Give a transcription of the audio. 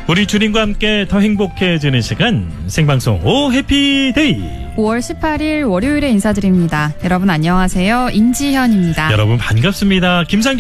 우리 주님과 함께 더 행복해지는 시간 생방송 오 해피데이 5월 18일 월요일에 인사드립니다. 여러분 안녕하세요. 임지현입니다. 여러분 반갑습니다. 김상규